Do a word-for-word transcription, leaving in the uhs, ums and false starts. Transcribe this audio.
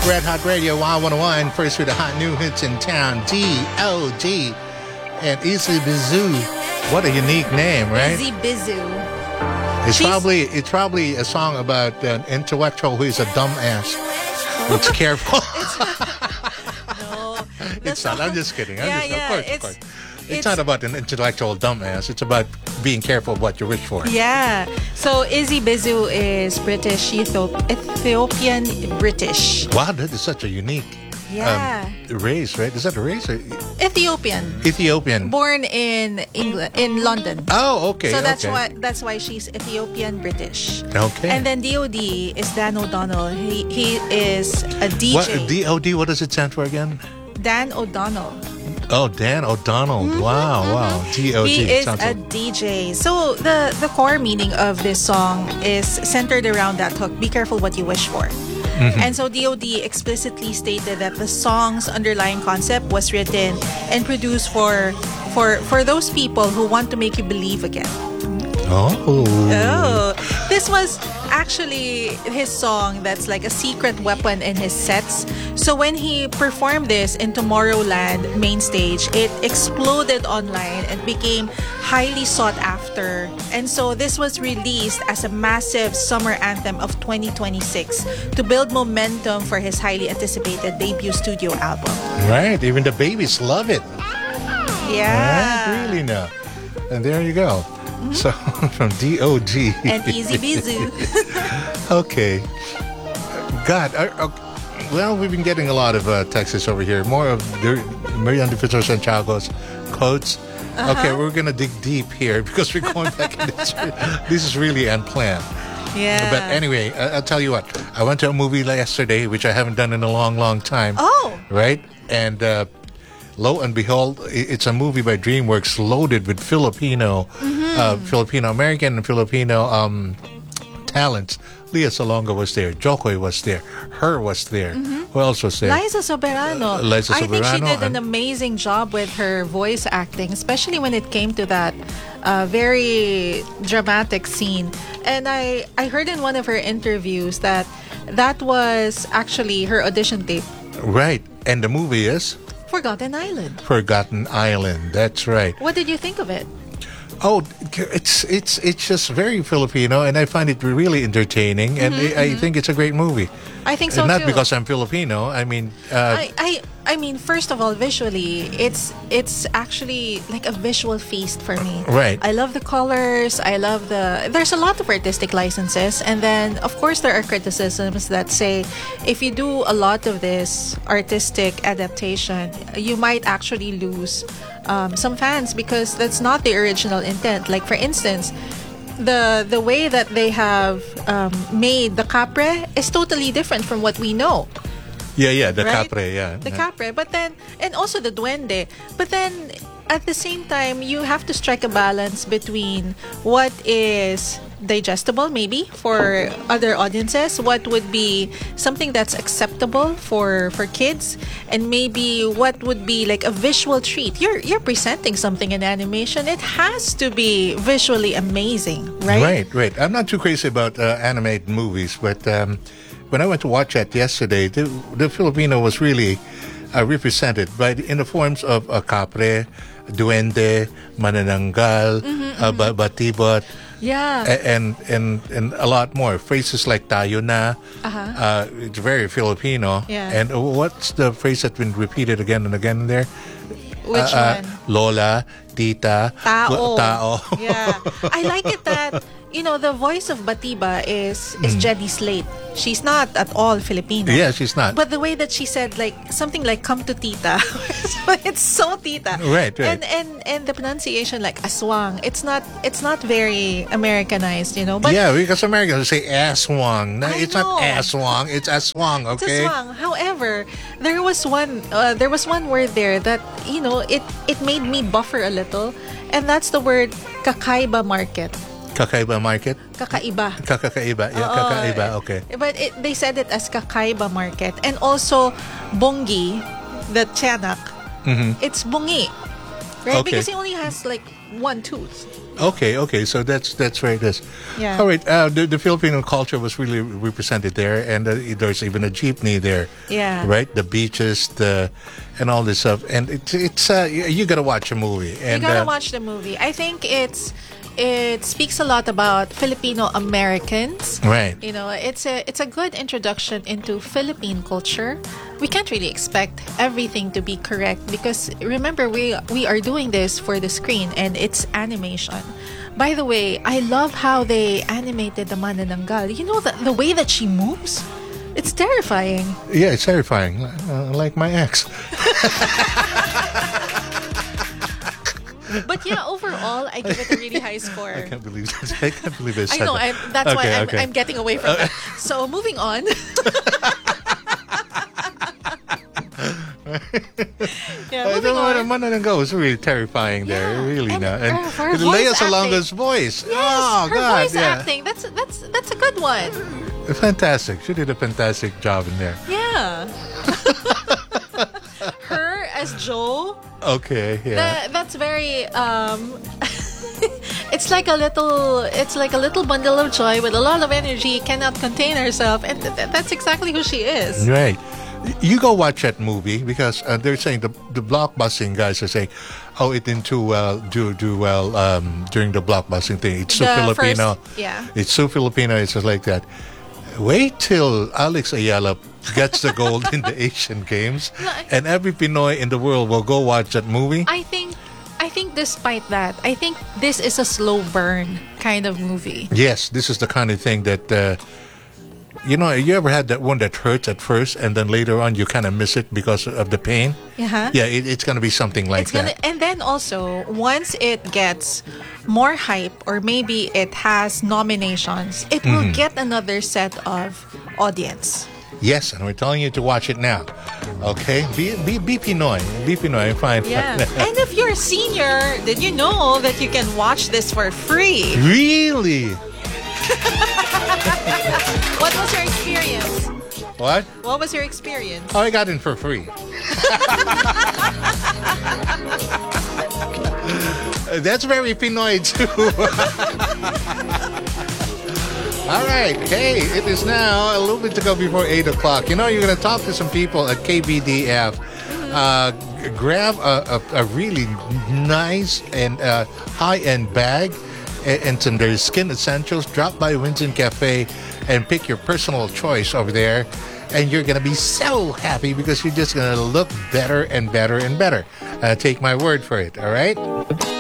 Red Hot Radio Y one oh one, first with the hot new hits in town, D O D and Easy Bizoo. What a unique name, right? Easy Bizoo. It's She's... probably it's probably a song about an intellectual who is a dumbass. It's careful. It's, no, it's song... not. I'm just kidding. I'm yeah, just, yeah, of course, it's, of course. It's, it's not about an intellectual dumbass. It's about being careful of what you wish for. Yeah. So Izzy Bizoo is British, Ethiop- Ethiopian British. Wow, that is such a unique yeah. um, race, right? Is that a race? Or... Ethiopian. Ethiopian. Born in England, in London. Oh, okay. So that's okay. why that's why she's Ethiopian British. Okay. And then D O D is Dan O'Donnell. He he is a D J. What D O D? What does it stand for again? Dan O'Donnell. Oh, Dan O'Donnell. Mm-hmm, wow, mm-hmm. wow. D O D. He is Sounds a like... D J. So the, the core meaning of this song is centered around that hook, be careful what you wish for. Mm-hmm. And so D O D explicitly stated that the song's underlying concept was written and produced for for for those people who want to make you believe again. Oh. Oh. This was actually his song that's like a secret weapon in his sets. So when he performed this in Tomorrowland main stage, it exploded online and became highly sought after. And so this was released as a massive summer anthem of twenty twenty-six to build momentum for his highly anticipated debut studio album. Right. Even the babies love it. Yeah. Right? Really now. And there you go. So, from D O D and Easy Bizoo. Okay. God, I, I, well, we've been getting a lot of uh, texts over here. More of Marian Defensor Santiago's quotes. Uh-huh. Okay, we're going to dig deep here because we're going back in this. This is really unplanned. Yeah. But anyway, I, I'll tell you what. I went to a movie yesterday, which I haven't done in a long, long time. Oh. Right? And... Uh, lo and behold, it's a movie by DreamWorks loaded with Filipino, mm-hmm. uh, Filipino American and Filipino um, talents. Lea Salonga was there. Jokoy was there. Her was there. Mm-hmm. Who else was there? Liza Soberano. Uh, Liza I think Soberano she did an and... amazing job with her voice acting, especially when it came to that uh, very dramatic scene. And I, I heard in one of her interviews that that was actually her audition tape. Right. And the movie is? Forgotten Island. Forgotten Island. That's right. What did you think of it? Oh, it's it's it's just very Filipino, and I find it really entertaining, and mm-hmm, I, I think it's a great movie. I think so and not too. Not because I'm Filipino. I mean, uh, I, I I mean, first of all, visually, it's it's actually like a visual feast for me. Right. I love the colors. I love the. There's a lot of artistic licenses, and then of course there are criticisms that say if you do a lot of this artistic adaptation, you might actually lose um, some fans because that's not the original intent. Like for instance. The the way that they have um, made the capre is totally different from what we know. Yeah, yeah, the right? capre, yeah. The capre, but then, and also the duende. But then, at the same time, you have to strike a balance between what is digestible, maybe, for other audiences, what would be something that's acceptable for for kids, and maybe what would be like a visual treat. You're you're presenting something in animation. It has to be visually amazing, right? Right, right. I'm not too crazy about uh, animated movies, but um, when I went to watch that yesterday, the, the Filipino was really uh, represented by in the forms of a uh, capre, duende, manananggal, mm-hmm, uh, mm-hmm. batibot. Yeah. And, and and a lot more. Phrases like tayo na. Uh-huh. Uh, it's very Filipino. Yeah. And what's the phrase that's been repeated again and again there? Which uh, one? Uh, Lola, tita, tao. Tao. Yeah. I like it that, you know, the voice of Batiba is, is mm. Jedi Slate. She's not at all Filipino. Yeah, she's not. But the way that she said, like, something like, come to tita. It's so tita. Right, right. And, and, and the pronunciation, like, aswang. It's not, it's not very Americanized, you know. But yeah, because Americans say aswang. No, it's know. not aswang. It's aswang, okay? It's aswang. However, there was one, uh, there was one word there that, you know, it, it made me buffer a little. And that's the word kakaiba market. Kakaiba market? Kakaiba. Kakaiba. Yeah, Oo, kakaiba. Okay. But it, they said it as kakaiba market. And also, bongi, the tiyanak, mm-hmm. it's bungi. right? Okay. Because he only has like one tooth. Okay, okay, so that's that's where it is. Yeah. All right, uh, the, the Filipino culture was really represented there, and uh, there's even a jeepney there. Yeah. Right, the beaches, the and all this stuff, and it's it's uh, you, you gotta watch a movie. And You gotta uh, watch the movie. I think it's it speaks a lot about Filipino Americans. Right. You know, it's a it's a good introduction into Philippine culture. We can't really expect everything to be correct because remember we we are doing this for the screen and it's animation. By the way, I love how they animated the Manananggal. You know the the way that she moves? It's terrifying. Yeah, it's terrifying, uh, like my ex. But yeah, overall, I give it a really high score. I can't believe this. I can't believe I I said know, that. I'm, that's why Okay, I'm, okay. I'm getting away from that. So moving on. yeah, I moving don't know what a on. Manananggal was really terrifying there, Yeah, really. and now. And her- her Lea voice Salonga's voice. Yes, oh, her God, voice yeah. acting. That's that's that's a good one. Fantastic. She did a fantastic job in there. Yeah. Her as Joe. Okay, yeah. That, that's very um it's like a little it's like a little bundle of joy with a lot of energy, cannot contain herself, and th- th- that's exactly who she is. Right. You go watch that movie because uh, they're saying the the blockbusting guys are saying, oh, it didn't do well, do do well um, during the blockbusting thing. It's so The Filipino. first- yeah. It's so Filipino. It's just like that. Wait till Alex Ayala gets the gold in the Asian Games, No, I- and every Pinoy in the world will go watch that movie. I think I think despite that, I think this is a slow burn kind of movie. Yes, this is the kind of thing that. Uh, You know, you ever had that one that hurts at first and then later on you kind of miss it because of the pain? Yeah. Yeah, it, it's going to be something like It's gonna, that. and then also once it gets more hype or maybe it has nominations, it will Mm-hmm. get another set of audience. Yes, and we're telling you to watch it now. Okay? Be, be, be Pinoy. Be Pinoy. Fine. Yeah. And if you're a senior, did you know that you can watch this for free? Really? What was your experience? What? What was your experience? Oh, I got it for free. That's very Pinoy too. All right. Hey, it is now a little bit to go before eight o'clock. You know, you're going to talk to some people at K B D F. Uh, g- grab a, a, a really nice and uh, high-end bag and, and some their skin essentials. Drop by Winston Cafe and pick your personal choice over there. And you're going to be so happy because you're just going to look better and better and better. Uh, take my word for it, all right?